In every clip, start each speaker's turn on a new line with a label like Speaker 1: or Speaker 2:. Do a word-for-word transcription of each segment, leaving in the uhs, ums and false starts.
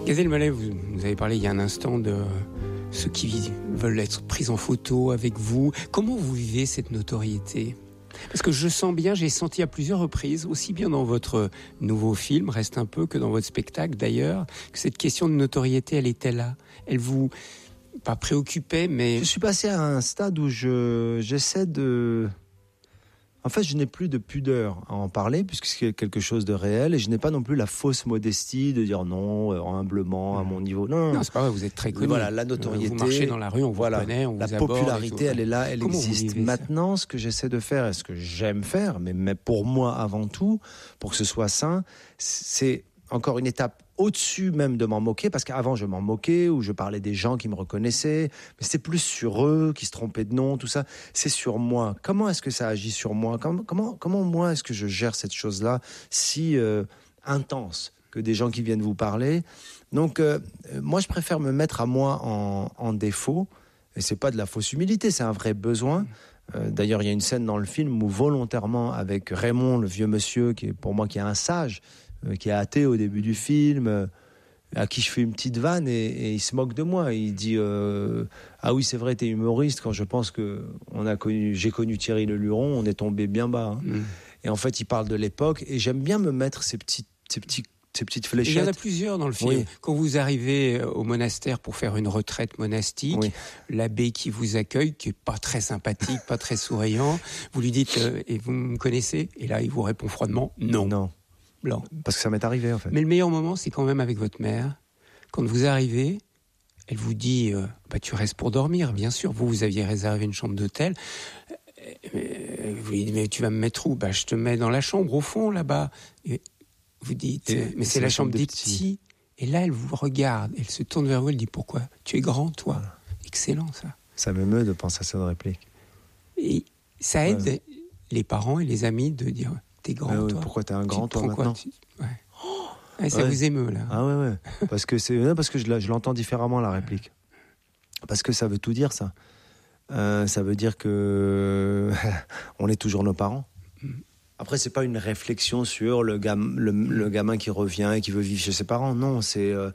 Speaker 1: Gad Elmaleh, vous, vous avez parlé il y a un instant de ceux qui veulent être pris en photo avec vous. Comment vous vivez cette notoriété ? Parce que je sens bien, j'ai senti à plusieurs reprises, aussi bien dans votre nouveau film, Reste un peu, que dans votre spectacle d'ailleurs, que cette question de notoriété, elle était là. Elle vous, pas préoccupait, mais...
Speaker 2: Je suis passé à un stade où je, j'essaie de... En fait, je n'ai plus de pudeur à en parler, puisque c'est quelque chose de réel, et je n'ai pas non plus la fausse modestie de dire non, euh, humblement, à mon niveau. Non,
Speaker 1: non, c'est pas vrai, vous êtes très connu.
Speaker 2: Voilà, la notoriété.
Speaker 1: Vous marchez dans la rue, on
Speaker 2: voilà,
Speaker 1: vous connaît, on
Speaker 2: la
Speaker 1: vous aborde. La
Speaker 2: popularité, elle est là, elle
Speaker 1: Comment
Speaker 2: existe. Maintenant, ce que j'essaie de faire, et ce que j'aime faire, mais, mais pour moi avant tout, pour que ce soit sain, c'est encore une étape au-dessus même de m'en moquer, parce qu'avant je m'en moquais, ou je parlais des gens qui me reconnaissaient, mais c'était plus sur eux, qui se trompaient de nom, tout ça. C'est sur moi. Comment est-ce que ça agit sur moi ? Comment, comment, comment moi est-ce que je gère cette chose-là si euh, intense que des gens qui viennent vous parler ? Donc euh, moi je préfère me mettre à moi en, en défaut, et c'est pas de la fausse humilité, c'est un vrai besoin. Euh, d'ailleurs il y a une scène dans le film où volontairement, avec Raymond, le vieux monsieur, qui est pour moi qui est un sage, qui est athée au début du film, euh, à qui je fais une petite vanne, et, et il se moque de moi. Il dit euh, ah oui, c'est vrai, t'es humoriste, quand je pense que on a connu, j'ai connu Thierry Leluron, on est tombé bien bas. Hein. Mmh. Et en fait, il parle de l'époque, et j'aime bien me mettre ces petites, ces petits, ces petites fléchettes.
Speaker 1: Il y en a plusieurs dans le film. Oui. Quand vous arrivez au monastère pour faire une retraite monastique, oui. l'abbé qui vous accueille, qui est pas très sympathique, pas très souriant, vous lui dites euh, et vous me connaissez ? Et là, il vous répond froidement non.
Speaker 2: Non.
Speaker 1: Blanc.
Speaker 2: Parce que ça m'est arrivé en fait.
Speaker 1: Mais le meilleur moment, c'est quand même avec votre mère. Quand vous arrivez, elle vous dit euh, bah, tu restes pour dormir, bien sûr. Vous, vous aviez réservé une chambre d'hôtel. Euh, vous lui dites mais tu vas me mettre où ? Bah, je te mets dans la chambre, au fond, là-bas. Et vous dites et, mais c'est, c'est la chambre des petits. petits. Et là, elle vous regarde, elle se tourne vers vous, elle dit pourquoi ? Tu es grand, toi. Voilà. Excellent, ça.
Speaker 2: Ça m'émeut de penser à cette réplique.
Speaker 1: Et ça aide ouais. les parents et les amis de dire t'es grand,
Speaker 2: ouais,
Speaker 1: toi.
Speaker 2: Pourquoi t'es un grand, toi, maintenant ?
Speaker 1: Tu... Ouais. Oh ouais, ça ouais. vous émeut, là.
Speaker 2: Ah ouais, ouais. Parce que, c'est... Non, parce que je, la... je l'entends différemment, la réplique. Parce que ça veut tout dire, ça. Euh, ça veut dire que on est toujours nos parents. Mm. Après, c'est pas une réflexion sur le, gam... le... le gamin qui revient et qui veut vivre chez ses parents. Non, c'est... Euh...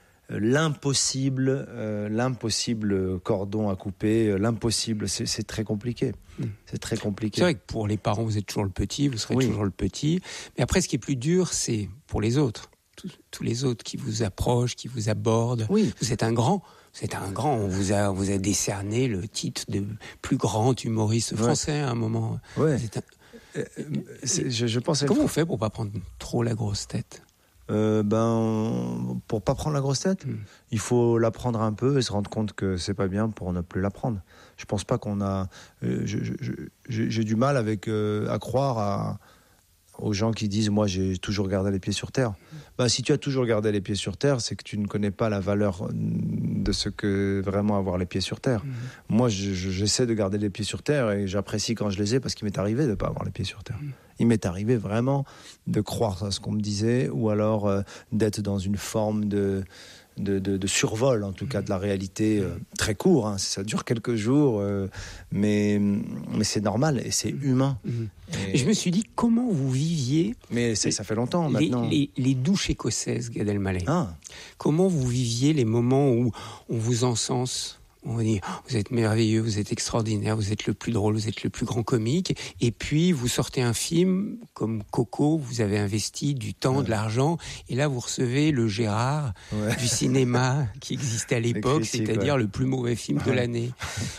Speaker 2: l'impossible, euh, l'impossible cordon à couper, euh, l'impossible, c'est, c'est très compliqué. Mmh. C'est très compliqué.
Speaker 1: C'est vrai que pour les parents, vous êtes toujours le petit, vous serez oui. toujours le petit. Mais après, ce qui est plus dur, c'est pour les autres. Tous, tous les autres qui vous approchent, qui vous abordent. Oui. Vous êtes un grand. Vous êtes un grand. On vous a, on vous a décerné le titre de plus grand humoriste français ouais. à un moment.
Speaker 2: Ouais.
Speaker 1: Vous êtes un...
Speaker 2: euh, c'est, je, je pense
Speaker 1: Comment on fait pour pas prendre trop la grosse tête ?
Speaker 2: Euh, ben, pour pas prendre la grosse tête, mmh. il faut la prendre un peu et se rendre compte que c'est pas bien pour ne plus la prendre. Je pense pas qu'on a. Euh, je, je, je, j'ai, j'ai du mal avec euh, à croire à, aux gens qui disent moi j'ai toujours gardé les pieds sur terre. Mmh. Ben, si tu as toujours gardé les pieds sur terre, c'est que tu ne connais pas la valeur de ce que vraiment avoir les pieds sur terre. Mmh. Moi, je, je, j'essaie de garder les pieds sur terre et j'apprécie quand je les ai parce qu'il m'est arrivé de pas avoir les pieds sur terre. Mmh. Il m'est arrivé vraiment de croire à ce qu'on me disait ou alors euh, d'être dans une forme de, de, de, de survol, en tout cas, de la réalité euh, très court. Hein, ça dure quelques jours, euh, mais, mais c'est normal et c'est humain.
Speaker 1: Mmh. Et... Je me suis dit, comment vous viviez...
Speaker 2: Mais c'est, ça fait longtemps
Speaker 1: les,
Speaker 2: maintenant.
Speaker 1: Les, les douches écossaises, Gad Elmaleh.
Speaker 2: Ah.
Speaker 1: Comment vous viviez les moments où on vous encense ? On vous dit, oh, vous êtes merveilleux, vous êtes extraordinaire, vous êtes le plus drôle, vous êtes le plus grand comique. Et puis, vous sortez un film comme Coco, vous avez investi du temps, ouais. de l'argent. Et là, vous recevez le Gérard ouais. du cinéma qui existait à l'époque, critique, c'est-à-dire ouais. le plus mauvais film ouais. de l'année.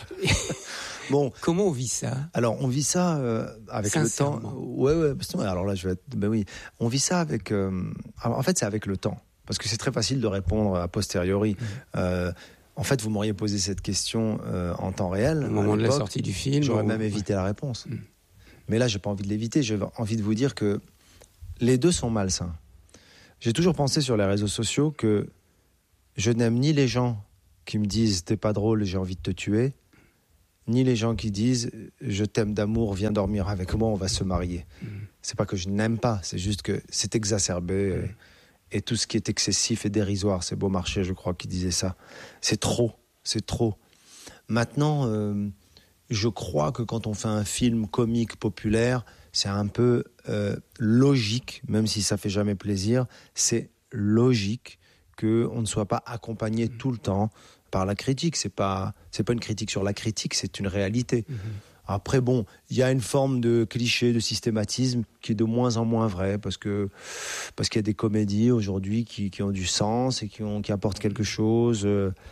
Speaker 1: Bon, comment on vit ça ?
Speaker 2: Alors, on vit ça euh, avec le temps. Ouais, ouais. Alors là, je vais être. Ben oui, on vit ça avec. Euh... Alors, en fait, c'est avec le temps, parce que c'est très facile de répondre a posteriori. Mmh. Euh, En fait, vous m'auriez posé cette question euh, en temps réel.
Speaker 1: Au moment de la sortie du film.
Speaker 2: J'aurais
Speaker 1: ou...
Speaker 2: même évité
Speaker 1: ouais.
Speaker 2: la réponse. Mm. Mais là, j'ai pas envie de l'éviter. J'ai envie de vous dire que les deux sont malsains. J'ai toujours pensé sur les réseaux sociaux que je n'aime ni les gens qui me disent « t'es pas drôle, j'ai envie de te tuer », ni les gens qui disent « je t'aime d'amour, viens dormir avec moi, on va se marier mm. ». C'est pas que je n'aime pas, c'est juste que c'est exacerbé. Mm. Et tout ce qui est excessif et dérisoire, c'est Beaumarchais, je crois, qui disait ça. C'est trop, c'est trop. Maintenant, euh, je crois que quand on fait un film comique populaire, c'est un peu euh, logique, même si ça fait jamais plaisir, c'est logique qu'on ne soit pas accompagné tout le temps par la critique. C'est pas, c'est pas une critique sur la critique, c'est une réalité. Mmh. Après, bon, il y a une forme de cliché, de systématisme qui est de moins en moins vrai parce que parce qu'il y a des comédies aujourd'hui qui, qui ont du sens et qui, ont, qui apportent quelque chose.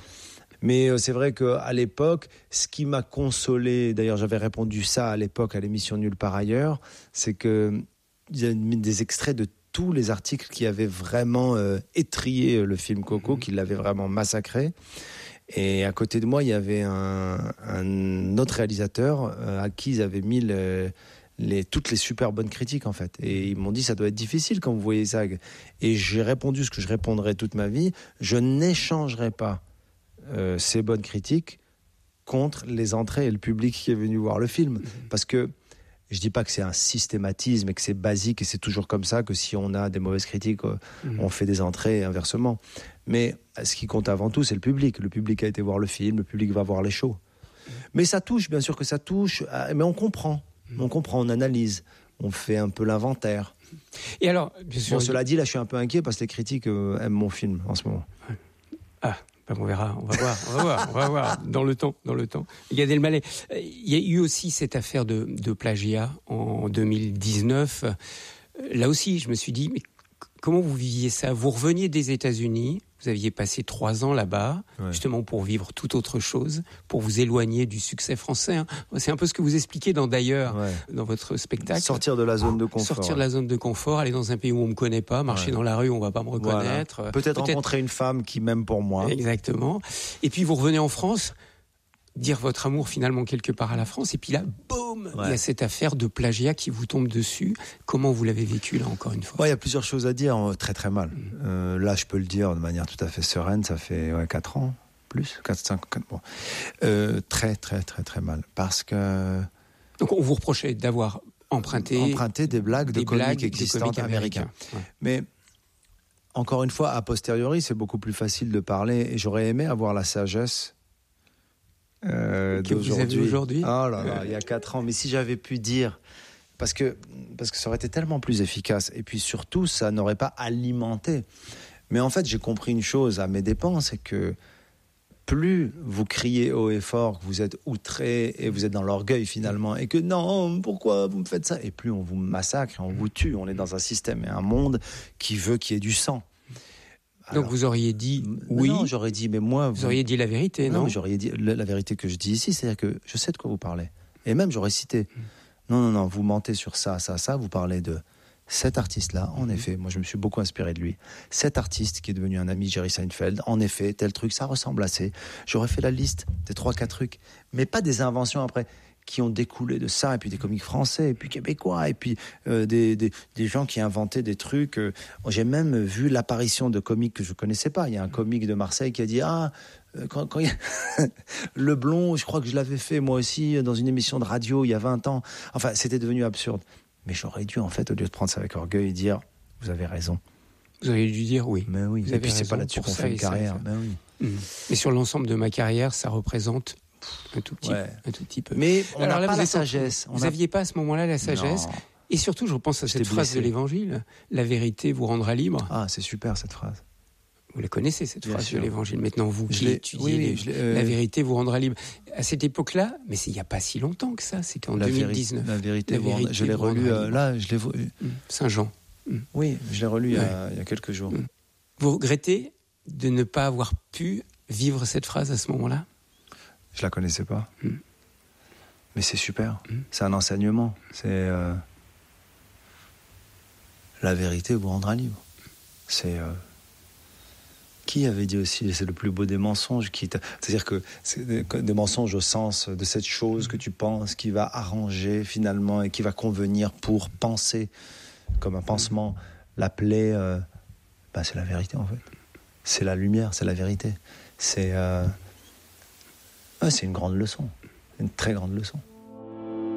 Speaker 2: Mais c'est vrai qu'à l'époque, ce qui m'a consolé, d'ailleurs j'avais répondu ça à l'époque à l'émission Nulle part ailleurs, c'est qu'il y a des extraits de tous les articles qui avaient vraiment euh, étrillé le film Coco, qui l'avaient vraiment massacré. Et à côté de moi, il y avait un, un autre réalisateur euh, à qui ils avaient mis le, les, toutes les super bonnes critiques, en fait. Et ils m'ont dit, ça doit être difficile quand vous voyez ça. Et j'ai répondu ce que je répondrai toute ma vie. Je n'échangerai pas euh, ces bonnes critiques contre les entrées et le public qui est venu voir le film. Mmh. Parce que je dis pas que c'est un systématisme et que c'est basique et c'est toujours comme ça, que si on a des mauvaises critiques, mmh. on fait des entrées et inversement. Mais ce qui compte avant tout, c'est le public. Le public a été voir le film, le public va voir les shows. Mmh. Mais ça touche, bien sûr que ça touche, mais on comprend. Mmh. On comprend, on analyse, on fait un peu l'inventaire.
Speaker 1: Et alors, bien sûr...
Speaker 2: Bon, cela dit, là, je suis un peu inquiet parce que les critiques euh, aiment mon film en ce moment.
Speaker 1: Ah on verra, on va voir, on va voir, on va voir dans le temps, dans le temps. Gad Elmaleh, il y a eu aussi cette affaire de, de plagiat en deux mille dix-neuf. Là aussi, je me suis dit, mais comment vous viviez ça ? Vous reveniez des États-Unis, vous aviez passé trois ans là-bas, ouais. justement pour vivre toute autre chose, pour vous éloigner du succès français. Hein. C'est un peu ce que vous expliquez dans D'ailleurs, ouais. dans votre spectacle.
Speaker 2: Sortir de la zone de confort.
Speaker 1: Sortir de la zone de confort, aller dans un pays où on ne me connaît pas, marcher ouais. dans la rue où on ne va pas me reconnaître.
Speaker 2: Voilà. Peut-être, Peut-être rencontrer une femme qui m'aime pour moi.
Speaker 1: Exactement. Et puis vous revenez en France, dire votre amour finalement quelque part à la France, et puis là, boum, ouais. il y a cette affaire de plagiat qui vous tombe dessus. Comment vous l'avez vécu, là, encore une fois ?
Speaker 2: Ouais, il y a plusieurs choses à dire, très très mal. Mmh. Euh, là, je peux le dire de manière tout à fait sereine, ça fait ouais, quatre ans, plus, quatre, cinq, quatre, bon. Euh, très très très très mal, parce que...
Speaker 1: Donc on vous reprochait d'avoir emprunté...
Speaker 2: Emprunté des blagues
Speaker 1: des
Speaker 2: de comiques
Speaker 1: blagues,
Speaker 2: existantes
Speaker 1: comiques américains.
Speaker 2: américains. Ouais. Mais, encore une fois, a posteriori, c'est beaucoup plus facile de parler, et j'aurais aimé avoir la sagesse Euh,
Speaker 1: que vous avez aujourd'hui.
Speaker 2: Oh là là, il y a quatre ans. Mais si j'avais pu dire, parce que parce que ça aurait été tellement plus efficace. Et puis surtout, ça n'aurait pas alimenté. Mais en fait, j'ai compris une chose à mes dépens, c'est que plus vous criez haut et fort que vous êtes outré et vous êtes dans l'orgueil finalement, et que non, pourquoi vous me faites ça ? Et plus on vous massacre, on vous tue. On est dans un système et un monde qui veut qu'il y ait du sang.
Speaker 1: Alors, donc vous auriez dit oui.
Speaker 2: Non, j'aurais dit, mais moi...
Speaker 1: Vous, vous auriez dit la vérité, non ?
Speaker 2: Non, j'aurais dit la, la vérité que je dis ici, c'est-à-dire que je sais de quoi vous parlez. Et même, j'aurais cité. Mmh. Non, non, non, vous mentez sur ça, ça, ça. Vous parlez de cet artiste-là, en mmh. effet. Moi, je me suis beaucoup inspiré de lui. Cet artiste qui est devenu un ami de Jerry Seinfeld, en effet, tel truc, ça ressemble à ça. J'aurais fait la liste des trois, quatre trucs. Mais pas des inventions après, qui ont découlé de ça, et puis des comiques français, et puis québécois, et puis euh, des, des, des gens qui inventaient des trucs. Euh, j'ai même vu l'apparition de comiques que je connaissais pas. Il y a un comique de Marseille qui a dit « Ah, quand, quand il y a... le blond, je crois que je l'avais fait moi aussi dans une émission de radio il y a vingt ans. » Enfin, c'était devenu absurde. Mais j'aurais dû, en fait, au lieu de prendre ça avec orgueil, dire « Vous avez raison. »
Speaker 1: Vous auriez dû dire oui.
Speaker 2: Mais oui.
Speaker 1: Vous
Speaker 2: et puis c'est pas là-dessus qu'on fait une carrière.
Speaker 1: Ça,
Speaker 2: mais oui.
Speaker 1: Mmh. Mais sur l'ensemble de ma carrière, ça représente... Un tout petit,
Speaker 2: ouais.
Speaker 1: un tout petit peu.
Speaker 2: Mais on n'a pas la sagesse.
Speaker 1: Vous n'aviez a... pas à ce moment-là la sagesse. Non. Et surtout, je repense à cette
Speaker 2: J'étais
Speaker 1: phrase
Speaker 2: blessé.
Speaker 1: de l'Évangile. La vérité vous rendra libre.
Speaker 2: Ah, c'est super cette phrase.
Speaker 1: Vous la connaissez, cette
Speaker 2: Bien
Speaker 1: phrase
Speaker 2: sûr.
Speaker 1: de l'Évangile. Maintenant, vous
Speaker 2: je
Speaker 1: qui étudiez
Speaker 2: oui,
Speaker 1: les...
Speaker 2: oui, euh...
Speaker 1: la vérité vous rendra libre. À cette époque-là, mais c'est il n'y a pas si longtemps que ça, c'était en
Speaker 2: la
Speaker 1: deux mille dix-neuf.
Speaker 2: Véri... La vérité,
Speaker 1: la vérité
Speaker 2: vous... je l'ai relu euh, là, je l'ai
Speaker 1: mmh. Saint Jean.
Speaker 2: Mmh. Oui, je l'ai relu
Speaker 1: ouais.
Speaker 2: il, y a, il y a quelques jours.
Speaker 1: Mmh. Vous regrettez de ne pas avoir pu vivre cette phrase à ce moment-là ?
Speaker 2: Je la connaissais pas. Mmh. Mais c'est super.
Speaker 1: Mmh.
Speaker 2: C'est un enseignement. C'est euh... la vérité vous rendra libre. C'est euh... qui avait dit aussi c'est le plus beau des mensonges. Qui t... C'est-à-dire que c'est des, des mensonges au sens de cette chose mmh. que tu penses qui va arranger finalement et qui va convenir pour penser comme un pansement. Mmh. La plaie, euh... bah, c'est la vérité en fait. C'est la lumière, c'est la vérité. C'est euh... ouais, c'est une grande leçon. Une très grande leçon.